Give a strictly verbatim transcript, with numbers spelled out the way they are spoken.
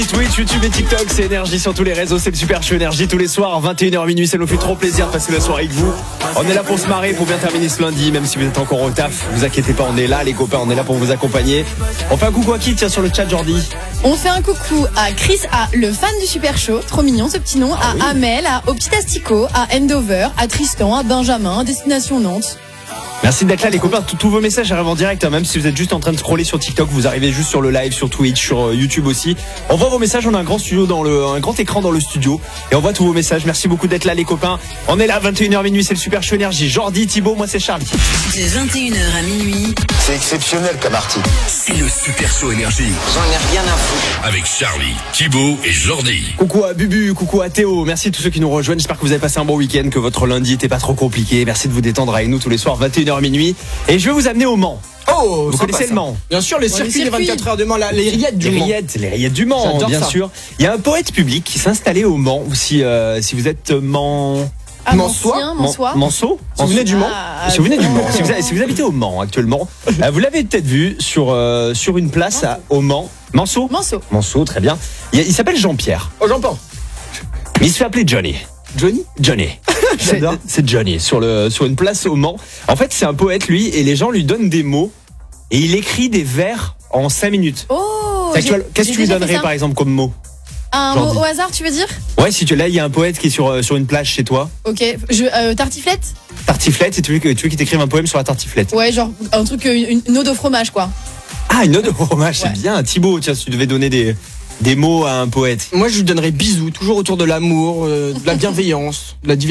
Twitch, YouTube et TikTok, c'est Énergie sur tous les réseaux, c'est le Super Show Énergie tous les soirs, vingt et une heures minuit, ça nous fait trop plaisir de passer la soirée avec vous. On est là pour se marrer, pour bien terminer ce lundi, même si vous êtes encore au taf, vous inquiétez pas, on est là les copains, on est là pour vous accompagner. On fait un coucou à qui, tiens, sur le chat, Jordi? On fait un coucou à Chris, à le fan du Super Show, trop mignon ce petit nom, Ah à oui. Amel, à Au Petit Astico, à Endover, à Tristan, à Benjamin, Destination Nantes. Merci d'être là les copains, tous vos messages arrivent en direct, hein, même si vous êtes juste en train de scroller sur TikTok, vous arrivez juste sur le live, sur Twitch, sur euh, YouTube aussi. On voit vos messages, on a un grand studio dans le, un grand écran dans le studio et on voit tous vos messages. Merci beaucoup d'être là les copains. On est là, vingt et une heures minuit, c'est le Super Show Énergie. Jordi, Thibaut, moi c'est Charlie. De vingt et une heures à minuit, C'est exceptionnel comme article. C'est le Super Show Énergie J'en ai rien à foutre. avec Charlie, Thibaut et Jordi. Coucou à Bubu, coucou à Théo, merci à tous ceux qui nous rejoignent. J'espère que vous avez passé un bon week-end, que votre lundi était pas trop compliqué. Merci de vous détendre avec nous tous les soirs, vingt et une heures minuit. Et je vais vous amener au Mans. Oh, Vous sympa, connaissez ça. le Mans? Bien sûr, les Ouais, circuits les des circuits. vingt-quatre heures de Mans, là, les rillettes du Les Mans. rillettes, les rillettes du Mans, J'adore bien ça. sûr. Il y a un poète public qui s'est installé au Mans. Si, euh, si vous êtes Mans... Ah, Mansois, Mancien, Mansois. Manceau Si vous venez du Mans, Ah, Si vous venez du Mans, ah, si vous, si vous habitez au Mans actuellement, euh, vous l'avez peut-être vu sur, euh, sur une place à, au Mans. Manceau Manceau. Manceau, très bien. Il, y a- il s'appelle Jean-Pierre, oh, j'entends. mais il se fait appeler Johnny. Johnny Johnny. C'est J'adore. c'est Johnny sur, le, sur une place au Mans. En fait, c'est un poète, lui, et les gens lui donnent des mots et il écrit des vers en cinq minutes. Oh, Qu'est-ce que tu- j'ai- Qu'est-ce que j'ai tu lui déjà fait donnerais ça. par exemple comme mot? Un Jordi. mot au hasard, tu veux dire? Ouais, si tu là, il y a un poète qui est sur, euh, sur une plage chez toi, Ok. Je, euh, tartiflette? tartiflette, et tu veux, que- tu veux qu'il t'écrive un poème sur la tartiflette. Ouais, genre un truc, euh, une, une ode au fromage, quoi. Ah, une ode au fromage, Ouais. c'est bien. Thibaut, tiens, si tu devais donner des, des mots à un poète. Moi, je lui donnerais bisous, toujours autour de l'amour, euh, de la bienveillance, de la diversité.